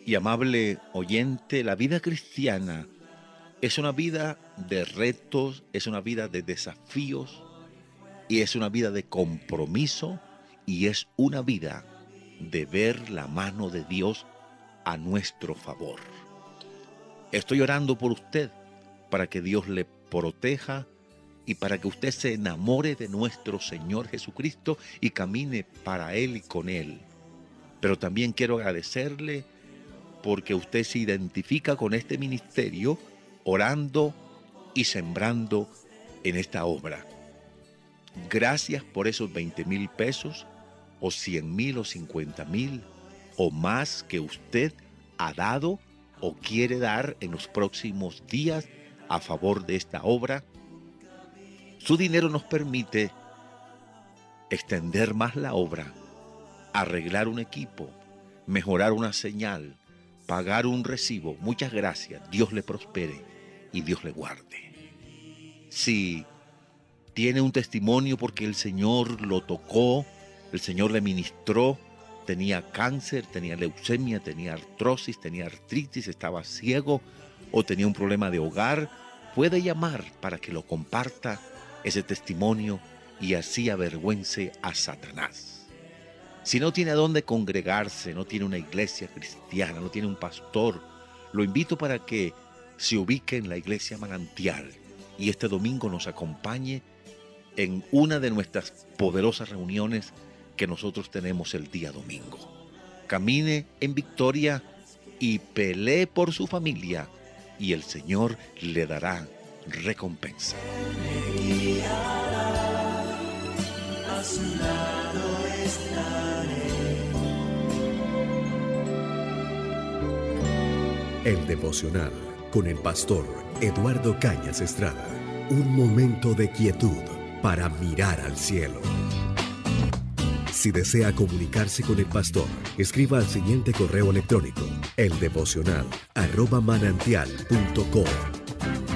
y amable oyente, la vida cristiana es una vida de retos, es una vida de desafíos y es una vida de compromiso y es una vida de ver la mano de Dios a nuestro favor. Estoy orando por usted para que Dios le proteja y para que usted se enamore de nuestro Señor Jesucristo y camine para Él y con Él. Pero también quiero agradecerle porque usted se identifica con este ministerio orando y sembrando en esta obra. Gracias por esos 20,000 pesos o 100,000 o 50,000 o más que usted ha dado o quiere dar en los próximos días a favor de esta obra. Su dinero nos permite extender más la obra, arreglar un equipo, mejorar una señal, pagar un recibo. Muchas gracias. Dios le prospere y Dios le guarde. Si tiene un testimonio porque el Señor lo tocó, el Señor le ministró, tenía cáncer, tenía leucemia, tenía artrosis, tenía artritis, estaba ciego o tenía un problema de hogar, puede llamar para que lo comparta ese testimonio y así avergüence a Satanás. Si no tiene a dónde congregarse, no tiene una iglesia cristiana, no tiene un pastor, lo invito para que se ubique en la iglesia Manantial y este domingo nos acompañe en una de nuestras poderosas reuniones que nosotros tenemos el día domingo. Camine en victoria y pelee por su familia y el Señor le dará recompensa. A su lado estaré. El devocional con el pastor Eduardo Cañas Estrada. Un momento de quietud para mirar al cielo. Si desea comunicarse con el pastor, escriba al siguiente correo electrónico: eldevocional@manantial.com.